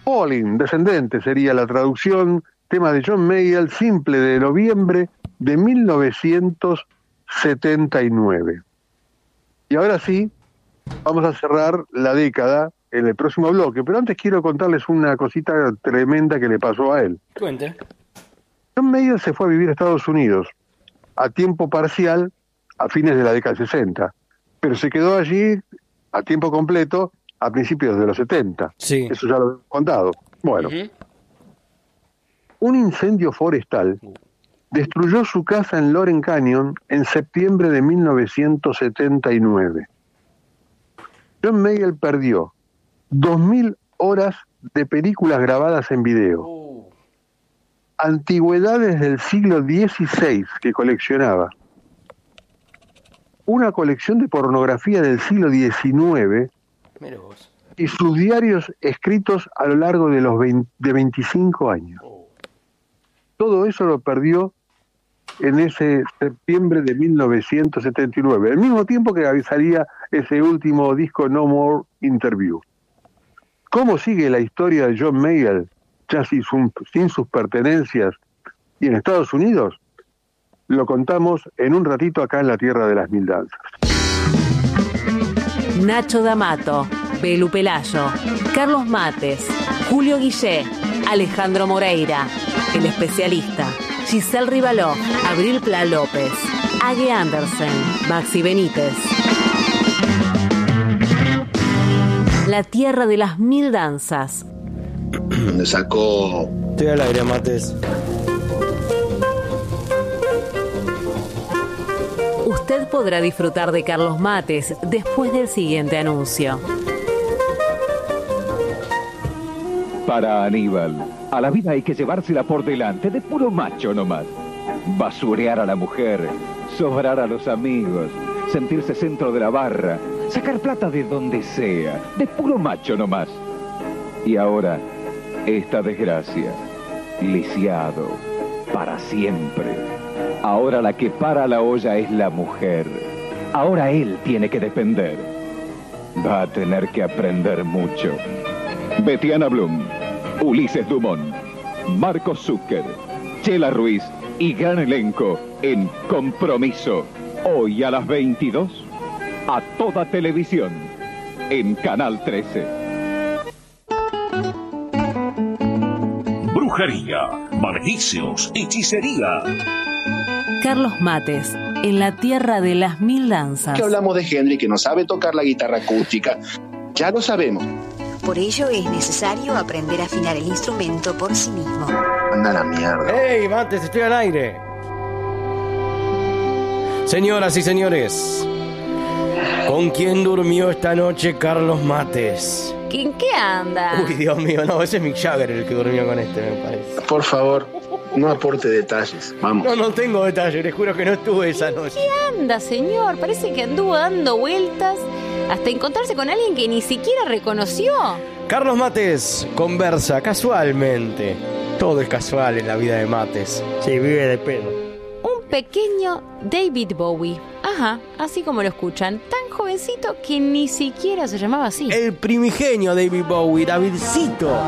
Falling, Descendente sería la traducción, tema de John Mayall, simple de noviembre de 1979. Y ahora sí, vamos a cerrar la década en el próximo bloque, pero antes quiero contarles una cosita tremenda que le pasó a él. Cuente. John Mayall se fue a vivir a Estados Unidos a tiempo parcial a fines de la década del 60, pero se quedó allí a tiempo completo a principios de los 70. Sí. Eso ya lo he contado. Bueno, un incendio forestal destruyó su casa en Loren Canyon en septiembre de 1979. John Mayall perdió 2.000 horas de películas grabadas en video, antigüedades del siglo XVI que coleccionaba, una colección de pornografía del siglo XIX y sus diarios escritos a lo largo de los 25 años. Todo eso lo perdió en ese septiembre de 1979, al mismo tiempo que salía ese último disco No More Interview. ¿Cómo sigue la historia de John Mayall, ya sin sus pertenencias, y en Estados Unidos? Lo contamos en un ratito acá en la Tierra de las Mil Danzas. Nacho D'Amato, Belu Pelayo, Carlos Mates, Julio Guillé, Alejandro Moreira, El Especialista, Giselle Rivaló, Abril Pla López, Ague Andersen, Maxi Benítez. La Tierra de las Mil Danzas. Me sacó... Estoy al aire, Mates. Usted podrá disfrutar de Carlos Mates después del siguiente anuncio. Para Aníbal, a la vida hay que llevársela por delante, de puro macho nomás. Basurear a la mujer, sobrar a los amigos, sentirse centro de la barra, sacar plata de donde sea, de puro macho nomás. Y ahora, esta desgracia, lisiado, para siempre. Ahora la que para la olla es la mujer. Ahora él tiene que depender. Va a tener que aprender mucho. Betiana Blum, Ulises Dumont, Marcos Zucker, Chela Ruiz y gran elenco en Compromiso. Hoy a las 22, a toda televisión, en Canal 13. Brujería, maleficios, hechicería. Carlos Mates, en la Tierra de las Mil Danzas. Que hablamos de Henry, que no sabe tocar la guitarra acústica. Ya lo sabemos. Por ello es necesario aprender a afinar el instrumento por sí mismo. Anda a la mierda. ¡Ey, Mates, estoy al aire! Señoras y señores, ¿con quién durmió esta noche Carlos Mates? ¿En qué anda? Uy, Dios mío, no, ese es Mick Jagger el que durmió con este, me parece. Por favor, no aporte detalles. Vamos. No tengo detalles, les juro que no estuve esa noche. ¿Qué anda, señor? Parece que anduvo dando vueltas hasta encontrarse con alguien que ni siquiera reconoció. Carlos Mates conversa casualmente. Todo es casual en la vida de Mates. Sí, vive de pedo. Un pequeño David Bowie. Ajá, así como lo escuchan. Tan jovencito que ni siquiera se llamaba así. El primigenio David Bowie, Davidcito.